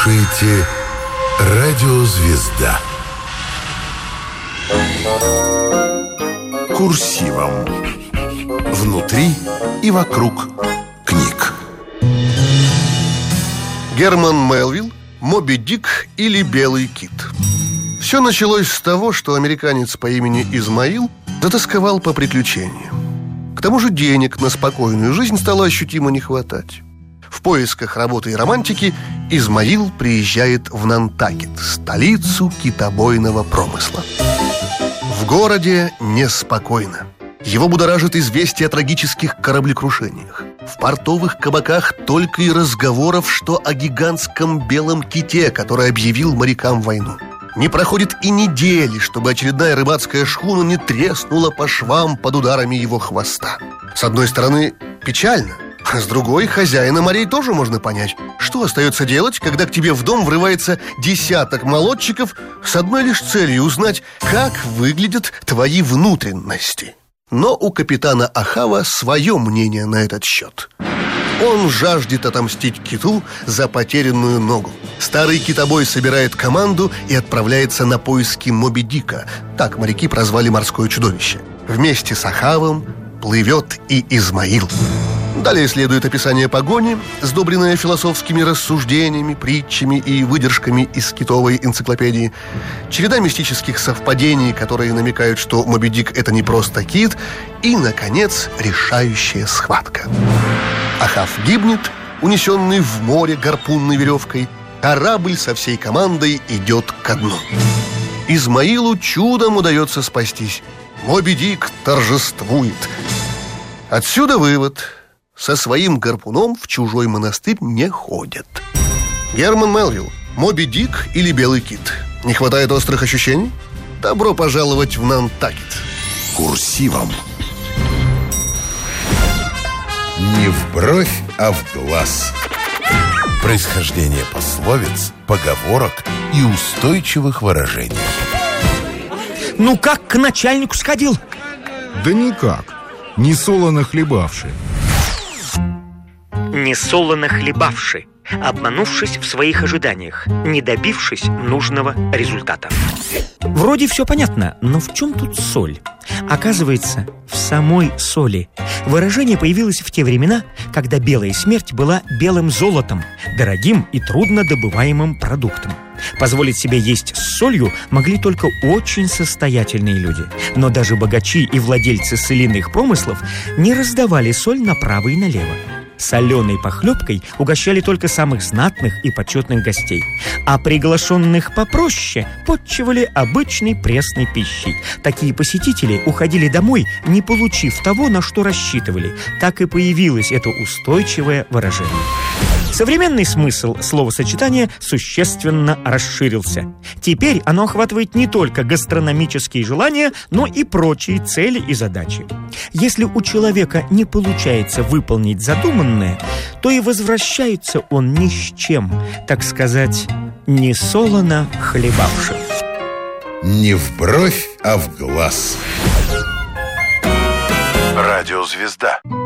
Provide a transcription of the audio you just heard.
слушаете «Радио Звезда». Курсивом. Внутри и вокруг книг. Герман Мелвилл, «Моби Дик» или «Белый кит». Все началось с того, что американец по имени Измаил затосковал по приключениям. К тому же денег на спокойную жизнь стало ощутимо не хватать. В поисках работы и романтики Измаил приезжает в Нантакет, столицу китобойного промысла. В городе неспокойно. Его будоражит известие о трагических кораблекрушениях. В портовых кабаках только и разговоров, что о гигантском белом ките, который объявил морякам войну. Не проходит и недели, чтобы очередная рыбацкая шхуна не треснула по швам под ударами его хвоста. С одной стороны, печально, а с другой, хозяина морей тоже можно понять. Что остается делать, когда к тебе в дом врывается десяток молодчиков с одной лишь целью узнать, как выглядят твои внутренности? Но у капитана Ахава свое мнение на этот счет. Он жаждет отомстить киту за потерянную ногу. Старый китобой собирает команду и отправляется на поиски Моби Дика. Так моряки прозвали морское чудовище. Вместе с Ахавом плывет и Измаил. Далее следует описание погони, сдобренное философскими рассуждениями, притчами и выдержками из китовой энциклопедии. Череда мистических совпадений, которые намекают, что Моби Дик — это не просто кит. И, наконец, решающая схватка. Ахав гибнет, унесенный в море гарпунной веревкой. Корабль со всей командой идет ко дну. Измаилу чудом удается спастись. Моби Дик торжествует. Отсюда вывод: со своим гарпуном в чужой монастырь не ходят. Герман Мелвилл, «Моби Дик» или «Белый кит». Не хватает острых ощущений? Добро пожаловать в Нантакет. Курсивом. Не в бровь, а в глаз. Происхождение пословиц, поговорок и устойчивых выражений. Ну как к начальнику сходил? Да никак, не солоно хлебавши. Не солоно хлебавши, обманувшись в своих ожиданиях, не добившись нужного результата. Вроде все понятно, но в чем тут соль? Оказывается, в самой соли. Выражение появилось в те времена, когда белая смерть была белым золотом, дорогим и трудно добываемым продуктом. Позволить себе есть с солью могли только очень состоятельные люди. Но даже богачи и владельцы соляных промыслов не раздавали соль направо и налево. Соленой похлебкой угощали только самых знатных и почетных гостей, а приглашенных попроще подчивали обычной пресной пищей. Такие посетители уходили домой, не получив того, на что рассчитывали. Так и появилось это устойчивое выражение. Современный смысл словосочетания существенно расширился. Теперь оно охватывает не только гастрономические желания, но и прочие цели и задачи. Если у человека не получается выполнить задуманное, то и возвращается он ни с чем, так сказать, не солоно хлебавши. Не в бровь, а в глаз. Радио Звезда.